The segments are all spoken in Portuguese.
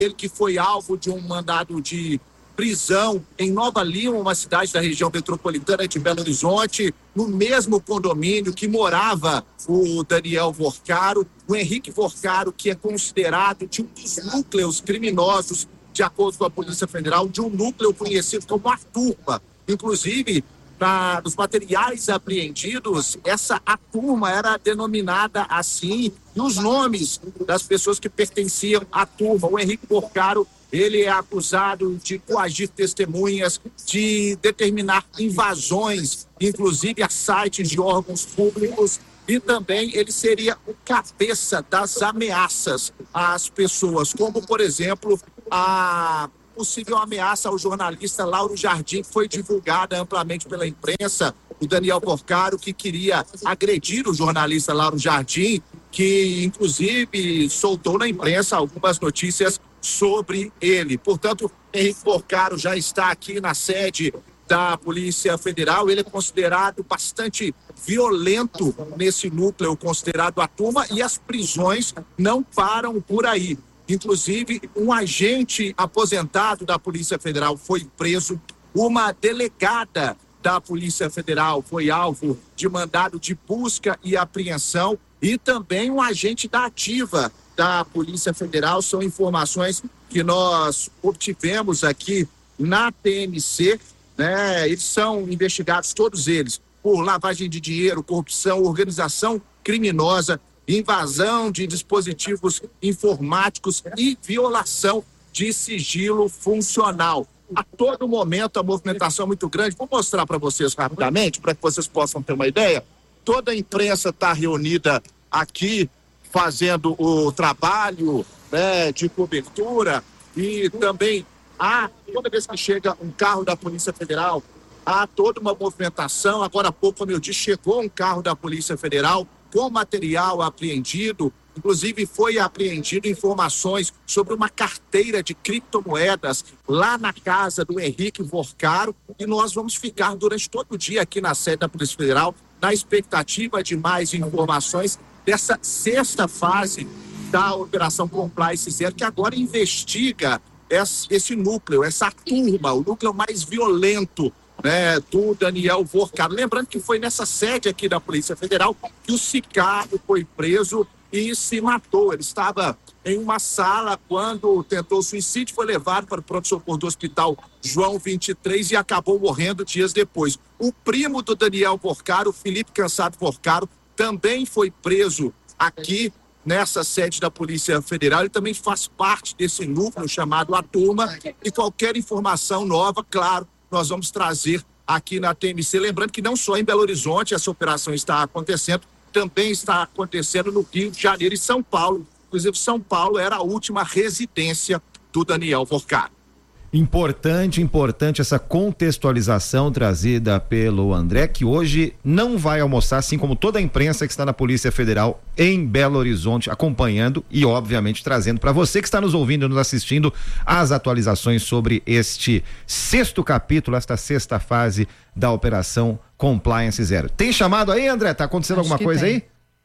ele que foi alvo de um mandado de prisão em Nova Lima, uma cidade da região metropolitana de Belo Horizonte, no mesmo condomínio que morava o Daniel Vorcaro, o Henrique Vorcaro, que é considerado de um dos núcleos criminosos, de acordo com a Polícia Federal, de um núcleo conhecido como a turma. Inclusive, nos materiais apreendidos, a turma era denominada assim, e os nomes das pessoas que pertenciam à turma. O Henrique Vorcaro, ele é acusado de coagir testemunhas, de determinar invasões, inclusive a sites de órgãos públicos, e também ele seria o cabeça das ameaças às pessoas, como, por exemplo, a possível ameaça ao jornalista Lauro Jardim, que foi divulgada amplamente pela imprensa, o Daniel Vorcaro, que queria agredir o jornalista Lauro Jardim, que inclusive soltou na imprensa algumas notícias sobre ele. Portanto, Henrique Vorcaro já está aqui na sede da Polícia Federal. Ele é considerado bastante violento nesse núcleo considerado a turma, e as prisões não param por aí. Inclusive, um agente aposentado da Polícia Federal foi preso, uma delegada da Polícia Federal foi alvo de mandado de busca e apreensão, e também um agente da ativa da Polícia Federal. São informações que nós obtivemos aqui na TMC, né? Eles são investigados, todos eles, por lavagem de dinheiro, corrupção, organização criminosa, invasão de dispositivos informáticos e violação de sigilo funcional. A todo momento a movimentação é muito grande. Vou mostrar para vocês rapidamente, para que vocês possam ter uma ideia. Toda a imprensa está reunida aqui, fazendo o trabalho, né, de cobertura, e também toda vez que chega um carro da Polícia Federal, há toda uma movimentação. Agora há pouco, como eu disse, chegou um carro da Polícia Federal com material apreendido. Inclusive foi apreendido informações sobre uma carteira de criptomoedas lá na casa do Henrique Vorcaro, e nós vamos ficar durante todo o dia aqui na sede da Polícia Federal na expectativa de mais informações dessa sexta fase da Operação Compliance Zero, que agora investiga esse núcleo, essa turma, o núcleo mais violento, né, do Daniel Vorcaro. Lembrando que foi nessa sede aqui da Polícia Federal que o sicário foi preso e se matou. Ele estava em uma sala quando tentou suicídio, foi levado para o pronto-socorro do Hospital João 23 e acabou morrendo dias depois. O primo do Daniel Vorcaro, Felipe Cansado Vorcaro, também foi preso aqui nessa sede da Polícia Federal. Ele também faz parte desse núcleo chamado A Turma, e qualquer informação nova, claro, nós vamos trazer aqui na TMC. Lembrando que não só em Belo Horizonte essa operação está acontecendo, também está acontecendo no Rio de Janeiro e São Paulo. Inclusive, São Paulo era a última residência do Daniel Vorcaro. Importante essa contextualização trazida pelo André, que hoje não vai almoçar, assim como toda a imprensa que está na Polícia Federal em Belo Horizonte, acompanhando e, obviamente, trazendo para você que está nos ouvindo, nos assistindo, as atualizações sobre este sexto capítulo, esta sexta fase da Operação Compliance Zero. Tem chamado aí, André? Tá acontecendo alguma coisa aí?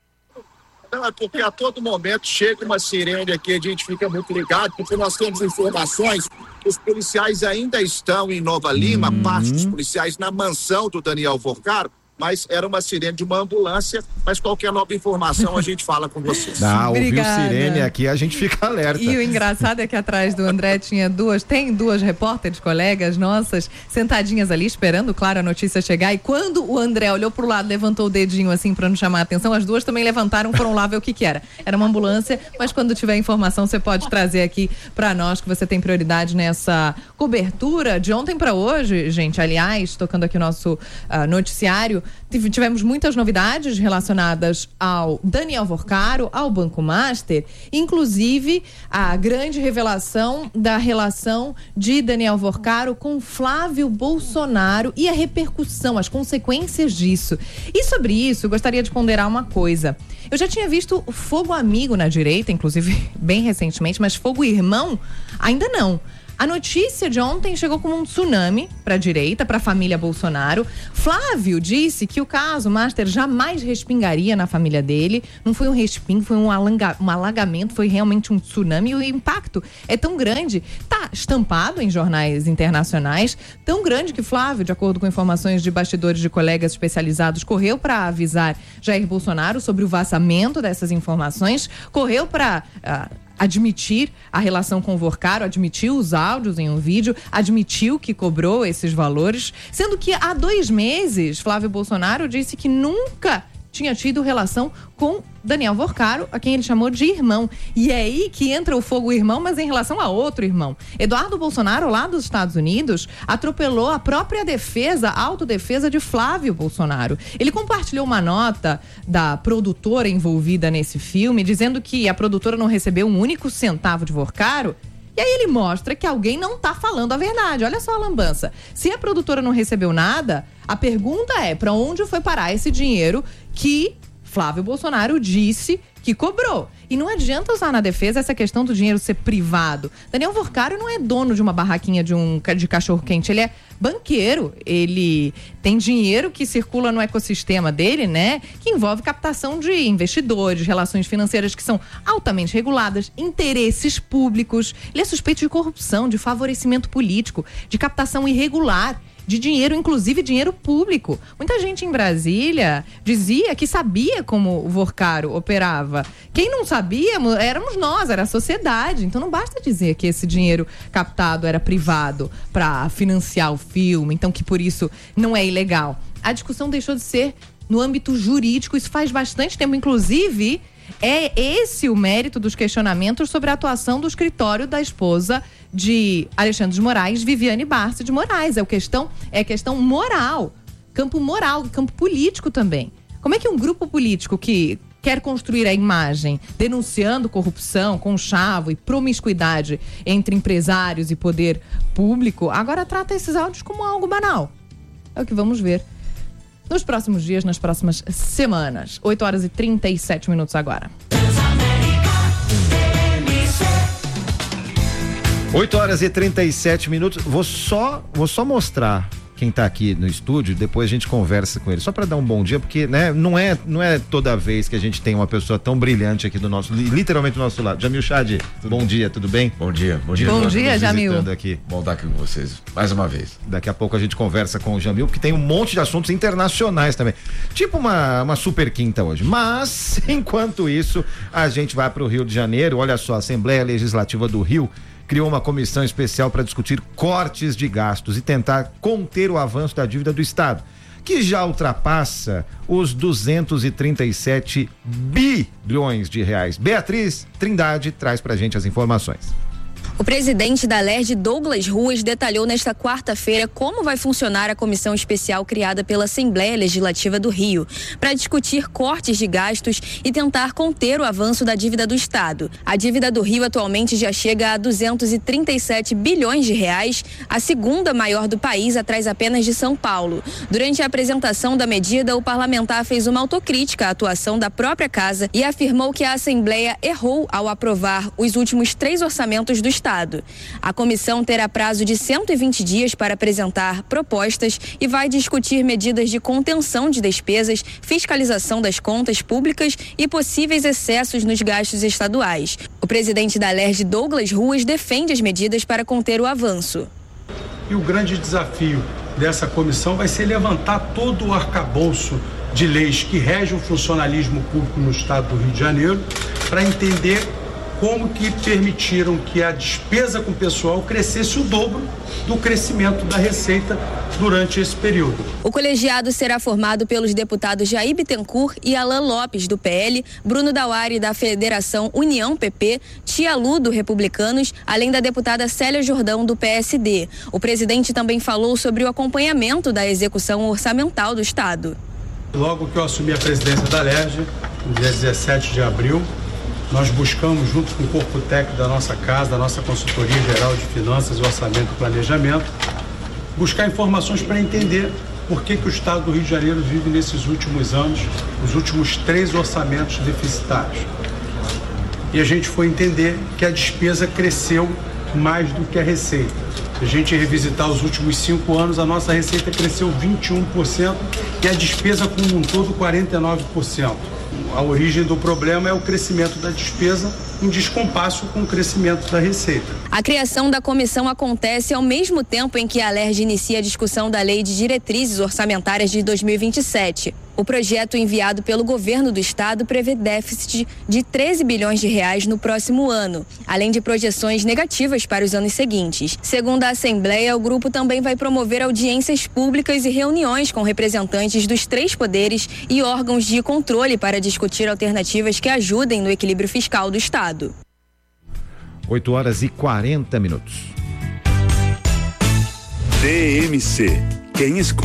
Não, é porque a todo momento chega uma sirene aqui, a gente fica muito ligado, porque nós temos informações que os policiais ainda estão em Nova Lima, parte dos policiais na mansão do Daniel Vorcaro, mas era uma sirene de uma ambulância, mas qualquer nova informação a gente fala com vocês. Ouviu sirene aqui, a gente fica alerta. E o engraçado é que atrás do André tem duas repórteres, colegas nossas, sentadinhas ali esperando, claro, a notícia chegar, e quando o André olhou pro lado, levantou o dedinho assim pra não chamar a atenção, as duas também levantaram, foram lá ver o que era. Era uma ambulância, mas quando tiver informação você pode trazer aqui pra nós, que você tem prioridade nessa cobertura de ontem pra hoje, gente. Aliás, tocando aqui o nosso noticiário, tivemos muitas novidades relacionadas ao Daniel Vorcaro, ao Banco Master, inclusive a grande revelação da relação de Daniel Vorcaro com Flávio Bolsonaro e a repercussão, as consequências disso. E sobre isso, eu gostaria de ponderar uma coisa. Eu já tinha visto fogo amigo na direita, inclusive bem recentemente, mas fogo irmão ainda não. A notícia de ontem chegou como um tsunami para a direita, para a família Bolsonaro. Flávio disse que o caso Master jamais respingaria na família dele. Não foi um respingo, foi um alagamento, foi realmente um tsunami. E o impacto é tão grande, tá estampado em jornais internacionais, tão grande que Flávio, de acordo com informações de bastidores de colegas especializados, correu para avisar Jair Bolsonaro sobre o vazamento dessas informações, correu para admitir a relação com o Vorcaro, admitiu os áudios em um vídeo, admitiu que cobrou esses valores, sendo que há 2 meses Flávio Bolsonaro disse que nunca tinha tido relação com Daniel Vorcaro, a quem ele chamou de irmão. E é aí que entra o fogo irmão, mas em relação a outro irmão. Eduardo Bolsonaro, lá dos Estados Unidos, atropelou a própria defesa, a autodefesa de Flávio Bolsonaro. Ele compartilhou uma nota da produtora envolvida nesse filme, dizendo que a produtora não recebeu um único centavo de Vorcaro. E aí ele mostra que alguém não tá falando a verdade. Olha só a lambança. Se a produtora não recebeu nada, a pergunta é: para onde foi parar esse dinheiro que Flávio Bolsonaro disse que cobrou? E não adianta usar na defesa essa questão do dinheiro ser privado. Daniel Vorcaro não é dono de uma barraquinha de cachorro-quente, ele é banqueiro, ele tem dinheiro que circula no ecossistema dele, né? Que envolve captação de investidores, relações financeiras que são altamente reguladas, interesses públicos. Ele é suspeito de corrupção, de favorecimento político, de captação irregular de dinheiro, inclusive dinheiro público. Muita gente em Brasília dizia que sabia como o Vorcaro operava. Quem não sabia éramos nós, era a sociedade. Então não basta dizer que esse dinheiro captado era privado para financiar o filme, então que por isso não é ilegal. A discussão deixou de ser no âmbito jurídico, isso faz bastante tempo, inclusive é esse o mérito dos questionamentos sobre a atuação do escritório da esposa de Alexandre de Moraes, Viviane Barça de Moraes. É questão moral, campo político também. Como é que um grupo político que quer construir a imagem denunciando corrupção, conchavo e promiscuidade entre empresários e poder público, agora trata esses áudios como algo banal? É o que vamos ver nos próximos dias, nas próximas semanas. 8h37 agora. 8h37. Vou só mostrar quem tá aqui no estúdio, depois a gente conversa com ele, só para dar um bom dia, porque, né, não é toda vez que a gente tem uma pessoa tão brilhante aqui literalmente do nosso lado. Jamil Chad, bom dia, tudo bem? Bom dia. Bom dia, Jamil. Aqui. Bom estar aqui com vocês, mais uma vez. Daqui a pouco a gente conversa com o Jamil, porque tem um monte de assuntos internacionais também. Tipo uma super quinta hoje. Mas, enquanto isso, a gente vai para o Rio de Janeiro. Olha só, a Assembleia Legislativa do Rio criou uma comissão especial para discutir cortes de gastos e tentar conter o avanço da dívida do Estado, que já ultrapassa os 237 bilhões de reais. Beatriz Trindade traz pra gente as informações. O presidente da LERJ, Douglas Ruas, detalhou nesta quarta-feira como vai funcionar a comissão especial criada pela Assembleia Legislativa do Rio para discutir cortes de gastos e tentar conter o avanço da dívida do Estado. A dívida do Rio atualmente já chega a 237 bilhões de reais, a segunda maior do país, atrás apenas de São Paulo. Durante a apresentação da medida, o parlamentar fez uma autocrítica à atuação da própria casa e afirmou que a Assembleia errou ao aprovar os últimos 3 orçamentos do Estado. A comissão terá prazo de 120 dias para apresentar propostas e vai discutir medidas de contenção de despesas, fiscalização das contas públicas e possíveis excessos nos gastos estaduais. O presidente da LERJ, Douglas Ruas, defende as medidas para conter o avanço. E o grande desafio dessa comissão vai ser levantar todo o arcabouço de leis que regem o funcionalismo público no estado do Rio de Janeiro para entender como que permitiram que a despesa com o pessoal crescesse o dobro do crescimento da receita durante esse período. O colegiado será formado pelos deputados Jair Bittencourt e Alan Lopes, do PL, Bruno Dauari, da Federação União PP, Tia Lu, do Republicanos, além da deputada Célia Jordão, do PSD. O presidente também falou sobre o acompanhamento da execução orçamental do Estado. Logo que eu assumi a presidência da LERJ, no dia 17 de abril, nós buscamos, junto com o corpo técnico da nossa casa, da nossa Consultoria Geral de Finanças, Orçamento e Planejamento, buscar informações para entender por que o Estado do Rio de Janeiro vive nesses últimos anos, os últimos 3 orçamentos deficitários. E a gente foi entender que a despesa cresceu mais do que a receita. Se a gente revisitar os últimos 5 anos, a nossa receita cresceu 21% e a despesa como um todo 49%. A origem do problema é o crescimento da despesa em descompasso com o crescimento da receita. A criação da comissão acontece ao mesmo tempo em que a Alerj inicia a discussão da Lei de Diretrizes Orçamentárias de 2027. O projeto enviado pelo governo do estado prevê déficit de 13 bilhões de reais no próximo ano, além de projeções negativas para os anos seguintes. Segundo a Assembleia, o grupo também vai promover audiências públicas e reuniões com representantes dos 3 poderes e órgãos de controle para discutir alternativas que ajudem no equilíbrio fiscal do estado. 8h40. DMC. Quem escuta